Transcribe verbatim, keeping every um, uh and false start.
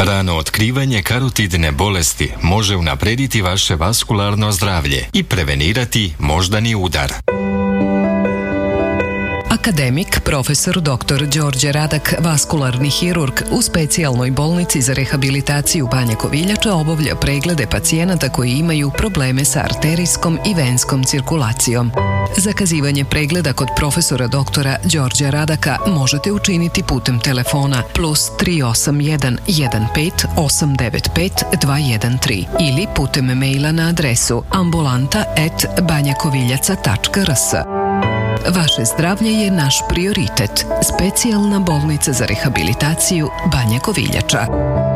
Rano otkrivanje karotidne bolesti može unaprediti vaše vaskularno zdravlje i prevenirati moždani udar. Akademik, profesor doktor Đorđe Radak, vaskularni hirurg u specijalnoj bolnici za rehabilitaciju Banja Koviljača obavlja preglede pacijenata koji imaju probleme sa arterijskom i venskom cirkulacijom. Zakazivanje pregleda kod profesora doktora Đorđa Radaka možete učiniti putem telefona plus tri osam jedan jedan pet osam devet pet dva jedan tri ili putem maila na adresu ambulanta at banjakoviljaca tačka rs. Vaše zdravlje je naš prioritet. Specijalna bolnica za rehabilitaciju Banja Koviljača.